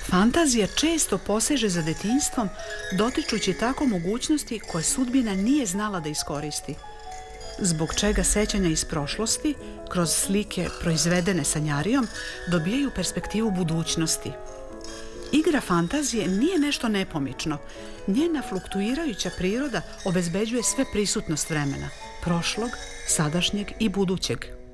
Fantazija često poseže za detinjstvom, dotičući tako mogućnosti koje sudbina nije znala da iskoristi. Zbog čega sećanja iz prošlosti, kroz slike proizvedene sanjarijom, dobijaju perspektivu budućnosti. Igra fantazije nije nešto nepomično. Njena fluktuirajuća priroda obezbeđuje sve prisutnost vremena, prošlog, sadašnjeg i budućeg.